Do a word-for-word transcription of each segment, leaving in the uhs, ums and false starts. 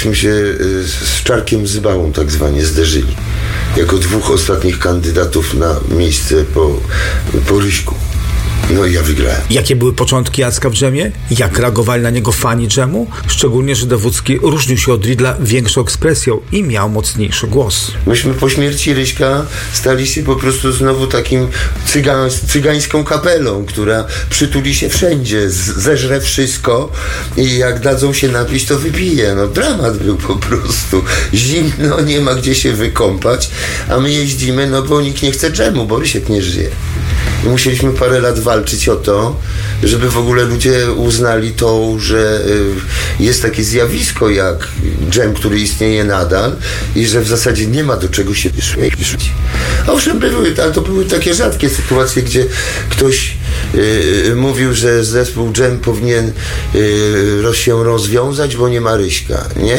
żeśmy się z Czarkiem Zybałą tak zwanie zderzyli. Jako dwóch ostatnich kandydatów na miejsce po, po Ryśku. No i ja wygrałem. Jakie były początki Jacka w dżemie? Jak reagowali na niego fani dżemu? Szczególnie, że Dewódzki różnił się od Riedla większą ekspresją i miał mocniejszy głos. Myśmy po śmierci Ryśka stali się po prostu znowu takim cygań, cygańską kapelą, która przytuli się wszędzie, z, zeżre wszystko i jak dadzą się napić, to wypije. No dramat był po prostu. Zimno, nie ma gdzie się wykąpać, a my jeździmy, no bo nikt nie chce dżemu, bo Rysiek nie żyje. I musieliśmy parę lat walczyć o to, żeby w ogóle ludzie uznali to, że jest takie zjawisko jak dżem, który istnieje nadal i że w zasadzie nie ma do czego się wyrzucić. Owszem, były, ale to były takie rzadkie sytuacje, gdzie ktoś yy, mówił, że zespół dżem powinien yy, się rozwiązać, bo nie ma Ryśka, nie?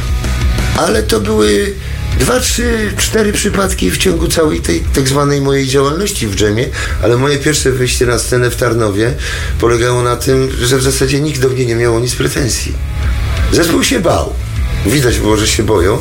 Ale to były dwa, trzy, cztery przypadki w ciągu całej tej tak zwanej mojej działalności w dżemie, ale moje pierwsze wyjście na scenę w Tarnowie polegało na tym, że w zasadzie nikt do mnie nie miał nic pretensji. Zespół się bał. Widać było, że się boją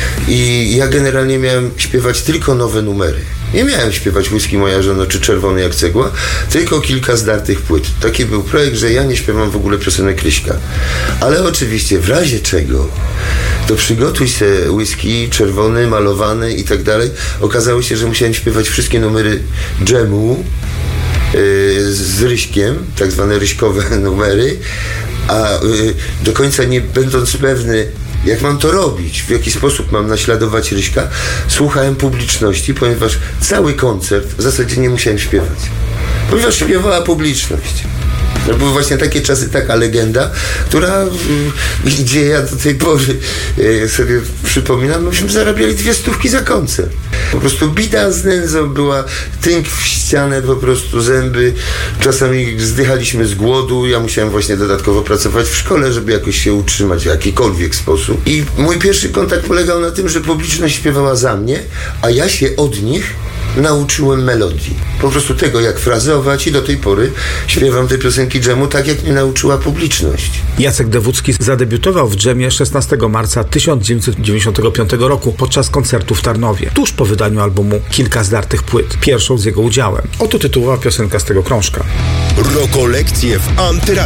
i ja generalnie miałem śpiewać tylko nowe numery. Nie miałem śpiewać Whisky moja żona czy Czerwony jak cegła, tylko kilka zdartych płyt. Taki był projekt, że ja nie śpiewam w ogóle piosenek Ryśka. Ale oczywiście w razie czego to przygotuj se whisky, czerwony, malowany i tak dalej. Okazało się, że musiałem śpiewać wszystkie numery dżemu yy, z Ryśkiem, tak zwane ryśkowe numery, a yy, do końca nie będąc pewny, jak mam to robić, w jaki sposób mam naśladować Ryśka, słuchałem publiczności, ponieważ cały koncert w zasadzie nie musiałem śpiewać. Ponieważ śpiewała publiczność. To były właśnie takie czasy, taka legenda, która, gdzie ja do tej pory sobie przypominam, myśmy zarabiali dwie stówki za koncert. Po prostu bida z nędzą była, tynk w ścianę, po prostu zęby. Czasami zdychaliśmy z głodu. Ja musiałem właśnie dodatkowo pracować w szkole, żeby jakoś się utrzymać w jakikolwiek sposób. I mój pierwszy kontakt polegał na tym, że publiczność śpiewała za mnie, a ja się od nich nauczyłem melodii. Po prostu tego, jak frazować i do tej pory śpiewam te piosenki dżemu tak, jak mnie nauczyła publiczność. Jacek Dewódzki zadebiutował w dżemie szesnastego marca tysiąc dziewięćset dziewięćdziesiątego piątego roku podczas koncertu w Tarnowie, tuż po wydaniu albumu Kilka zdartych płyt, pierwszą z jego udziałem. Oto tytułowa piosenka z tego krążka. Rokolekcje w Antyradio.